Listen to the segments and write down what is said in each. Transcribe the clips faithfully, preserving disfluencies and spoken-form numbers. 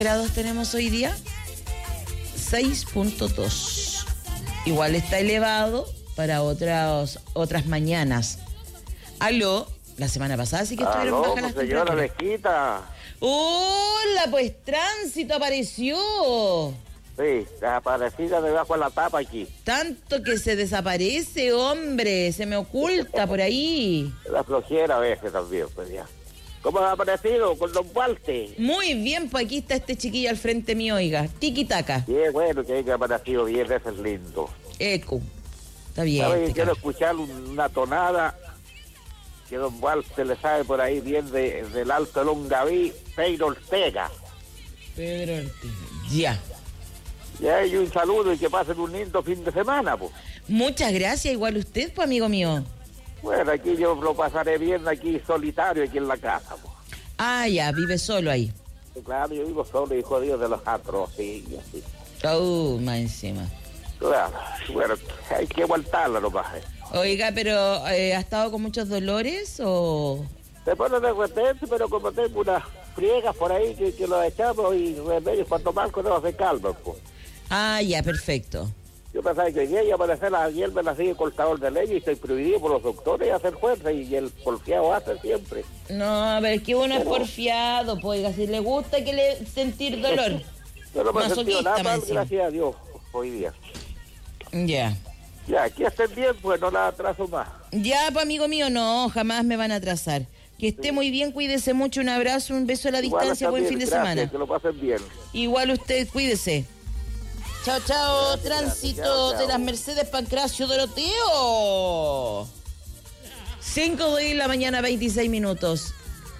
grados tenemos hoy día? seis punto dos. Igual está elevado para otras, otras mañanas. Aló, la semana pasada sí que estuvieron Aló, bajas las pues, señora temperaturas. Lesquita. Hola, pues Tránsito apareció. Sí, desaparecida debajo de la tapa aquí. Tanto que se desaparece, hombre, se me oculta por ahí. La flojera a veces también, pues ya. ¿Cómo ha aparecido con Don Walter? Muy bien, pues aquí está este chiquillo al frente mío, oiga. Tiki-taka. Bien, bueno, que haya aparecido bien, ese es lindo. Eco. Está bien. ¿Sabe? Este Quiero cabro. escuchar una tonada que Don Walter le sabe por ahí bien de, del Alto Longaví, Pedro Ortega. Pedro Ortega. Ya. Ya, y un saludo y que pasen un lindo fin de semana, pues. Muchas gracias, igual usted, pues, amigo mío. Bueno, aquí yo lo pasaré bien aquí solitario, aquí en la casa, pues. Ah, ya, vive solo ahí. Claro, yo vivo solo y jodido de los atrocios, así. Oh, más encima. Claro, bueno, hay que aguantarla nomás. Oiga, pero eh, ¿ha estado con muchos dolores o...? Se pone de repente, pero como tengo unas friegas por ahí que, que lo echamos y remedios para tomar con no se calman, pues. Ah, ya, perfecto. Yo pensaba que hoy día iba a aparecer la hierba la sigue cortador de leña y estoy prohibido por los doctores hacer fuerza y el porfiado hace siempre. No, pero es que uno es porfiado, pues, oiga, si le gusta que le sentir dolor. Yo no me he sentido Masoquista, nada mal, más gracias a Dios, hoy día. Ya. Ya, aquí estén bien, pues no la atraso más. Ya, pues, amigo mío, no, jamás me van a atrasar. Que esté muy bien, cuídese mucho, un abrazo, un beso a la Igual distancia, buen también, fin de gracias, semana. que lo pasen bien. Igual usted, cuídese. Chao, chao, Gracias, tránsito gracias, chao, de chao. las Mercedes Pancracio Doroteo. cinco de la mañana, veintiséis minutos.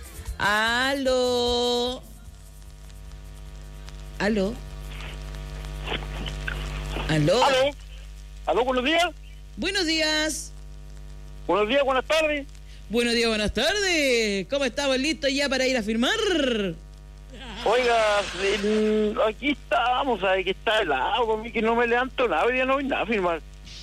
Aló. Aló. Aló. ¿Aló? ¿Aló, buenos días? Buenos días. Buenos días, buenas tardes. Buenos días, buenas tardes. ¿Cómo estamos? ¿Listos ya para ir a firmar? Oiga, eh, aquí estamos, ¿sabes? Que está helado, con mí que no me levanto nada, hoy día no voy nada a firmar.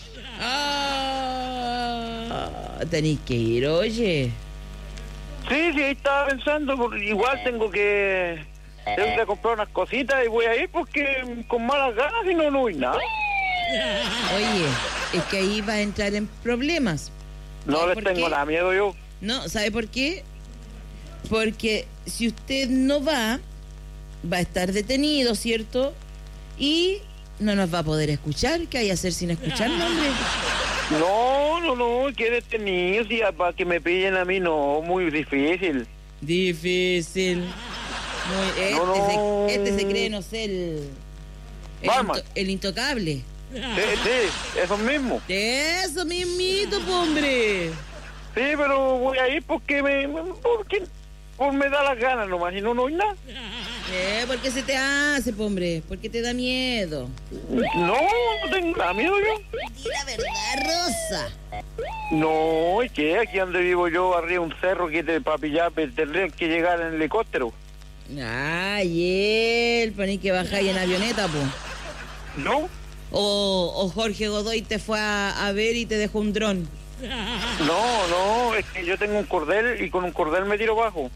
Ah, tenéis que ir, oye. Sí, sí, ahí estaba pensando, porque igual tengo que... Tengo que comprar unas cositas y voy a ir porque con malas ganas y no, no voy nada. Oye, es que ahí va a entrar en problemas. No ¿Sabe les por tengo qué? nada miedo yo. No, ¿sabe por qué? Porque si usted no va, va a estar detenido, ¿cierto? Y no nos va a poder escuchar. ¿Qué hay que hacer sin escucharnos, hombre? No, no, no, que detenido, si para que me pillen a mí no, muy difícil. Difícil. Muy- este, No, no. Se, este se cree, no sé, el... El, Batman. into- el intocable. Sí, sí, eso mismo. Eso mismito, po, hombre. Sí, pero voy a ir porque me, porque, porque me da las ganas nomás, y no, no hay nada. Eh, ¿por qué se te hace, po, hombre? ¿Por qué te da miedo? No, no tengo nada miedo yo. Di la verdad, Rosa. No, es que aquí donde vivo yo, arriba un cerro que te, para pillar pues, tendrían que llegar en helicóptero. Ay, él, poní que bajáis en avioneta, po. ¿No? O, o Jorge Godoy te fue a, a ver y te dejó un dron. No, no, es que yo tengo un cordel y con un cordel me tiro bajo.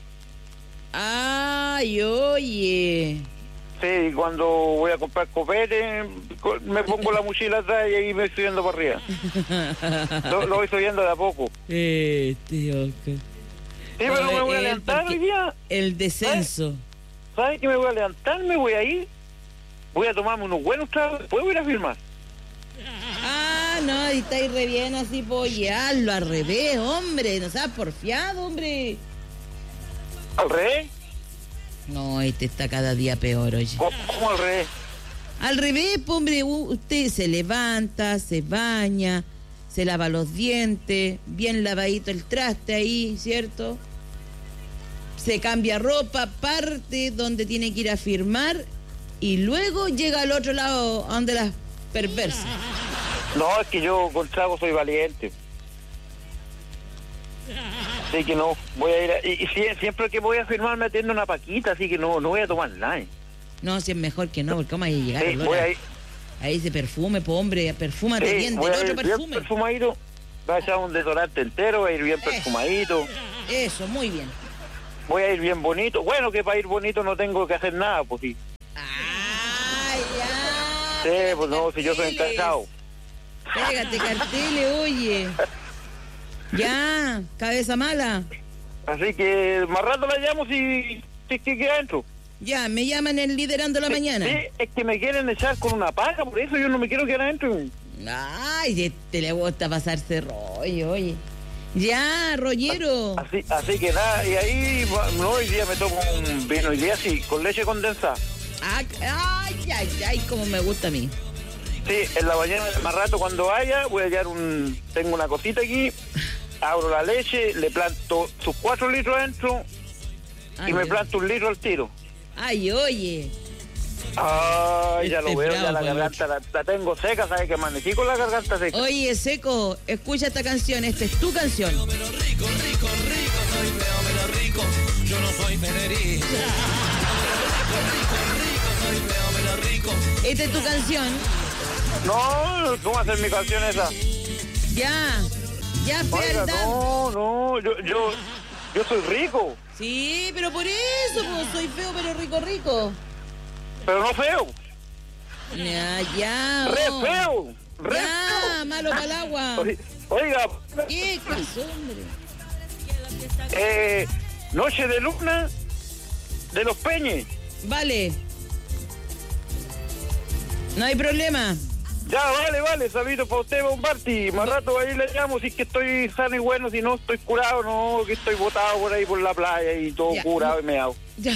Ay, oye. Sí, y cuando voy a comprar copete, co- me pongo la mochila atrás y ahí me estoy yendo para arriba. Lo, lo voy subiendo de a poco. Este, Oscar. Sí, pero me voy a Él, levantar porque hoy día. El descenso. ¿Sabes que me voy a levantar? Me voy a ir. Voy a tomarme unos buenos tragos, después voy a ir a firmar. Ah, no, y estáis re bien así, pues, oye, hazlo al revés, hombre. No seas porfiado, hombre. ¿Al revés? No, este está cada día peor, oye. ¿Cómo, cómo al revés? Al revés, pues, hombre, u- usted se levanta, se baña, se lava los dientes, bien lavadito el traste ahí, ¿cierto? Se cambia ropa, parte donde tiene que ir a firmar y luego llega al otro lado, donde las perversas. No, es que yo con trago soy valiente. Así que no, voy a ir a, y, y sie- siempre que voy a firmar me atiendo una paquita, así que no, no voy a tomar nada. No, si es mejor que no, porque ¿cómo hay que llegar? Sí, olor voy a- a ir, Ahí ese perfume, pues, hombre, perfúmate sí, bien, voy del a otro ir bien perfume. perfumadito, voy a echar un desodorante entero, voy a ir bien Eso. perfumadito, Eso, muy bien. voy a ir bien bonito. Bueno, que para ir bonito no tengo que hacer nada, pues sí. ya. Sí, pues no, si yo soy Carteles. encajado. Pégate carteles, oye. Ya, cabeza mala. Así que más rato la llamo si, si es que queda adentro. Ya, me llaman el liderando la mañana. Sí, es que me quieren echar con una paja, por eso yo no me quiero quedar adentro. Ay, este le gusta pasarse rollo, oye. Ya, rollero. Así, así que nada, y ahí, no, hoy día me tomo un vino, hoy día sí, con leche condensada. Ah, ay, ay, ay, como me gusta a mí. Sí, en la mañana, más rato cuando vaya, voy a hallar un... Tengo una cosita aquí, abro la leche, le planto sus cuatro litros adentro Ay, y me Dios. planto un litro al tiro. Ay, oye. Ay, ya Este lo veo, ya bravo, la Pablo. garganta la, la tengo seca, ¿sabes que amanecí con la garganta seca? Oye, Seco, escucha esta canción, esta es tu canción. Pero rico, rico, rico, soy feo, pero rico, yo no soy Federico. Rico, rico, rico, soy feo, pero rico. Esta es tu canción. No, ¿cómo va a ser mi canción esa? Ya, ya, Oiga, fealdad. no, no, yo, yo, yo soy rico, Sí, pero por eso, pues, soy feo, pero rico, rico. pero no feo, Ya, ya. re oh. feo, re Ya, feo. malo para el agua. Oiga, ¿Qué pasó, hombre? eh, Noche de Luna de los Peñes. Vale. No hay problema. Ya, vale, vale, saludos para usted, Bombarti. Más rato ahí le llamo si es que estoy sano y bueno, si no estoy curado, no, que estoy botado por ahí por la playa y todo Ya. curado y meado. Ya.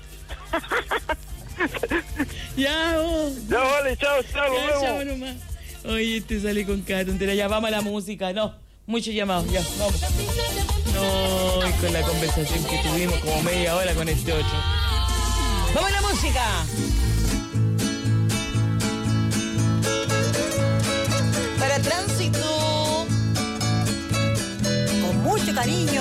Ya, oh. Ya, vale, chao, chao, nos Ya, chao vemos. nomás. Oye, este sale con cada tontera. Ya, vamos a la música. No, muchos llamados. Ya, vamos. No, y con la conversación que tuvimos como media hora con este ocho. ¡Vamos a la música! Para tránsito. Con mucho cariño.